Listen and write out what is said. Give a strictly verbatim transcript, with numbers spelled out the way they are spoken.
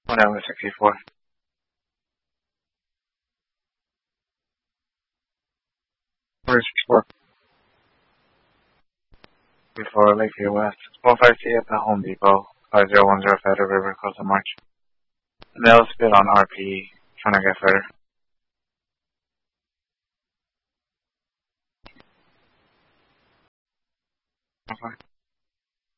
One hour sixty-four. Where's sixty-four? Before Lakeview West. one five C at the Home Depot. five zero one zero Federal River, close to March. Mail spit on R P E. Trying to get Federal. Okay.